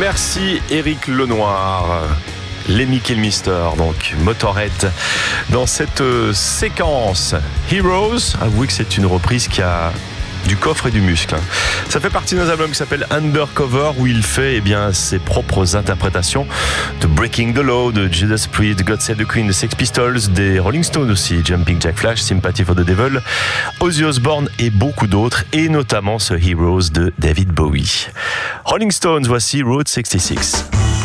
Merci Éric Lenoir. Lemmy Kilmister, donc Motorhead, dans cette séquence Heroes. Avouez que c'est une reprise qui a du coffre et du muscle. Ça fait partie d'un album qui s'appelle Undercover, où il fait ses propres interprétations de Breaking the Law, de Judas Priest, God Save the Queen, de Sex Pistols, des Rolling Stones aussi, Jumping Jack Flash, Sympathy for the Devil, Ozzy Osbourne et beaucoup d'autres, et notamment ce Heroes de David Bowie. Rolling Stones, voici Route 66.